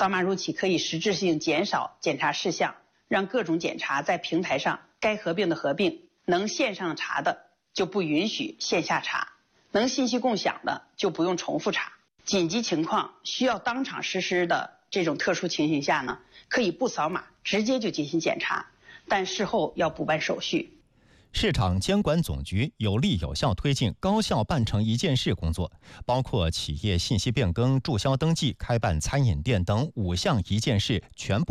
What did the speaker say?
扫码入企可以实质性减少检查事项，让各种检查在平台上该合并的合并，能线上查的就不允许线下查，能信息共享的就不用重复查。紧急情况需要当场实施的这种特殊情形下呢，可以不扫码直接就进行检查，但事后要补办手续。 市场监管总局有力有效推进高效办成一件事工作，包括企业信息变更、注销登记、开办餐饮店等5项一件事全部